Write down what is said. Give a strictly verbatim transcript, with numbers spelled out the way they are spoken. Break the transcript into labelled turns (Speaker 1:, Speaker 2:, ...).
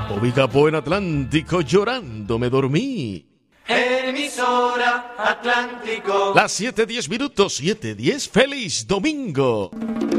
Speaker 1: Bobby Capó en Atlántico, llorando me dormí.
Speaker 2: Emisora Atlántico.
Speaker 1: Las siete diez minutos, siete diez, feliz domingo.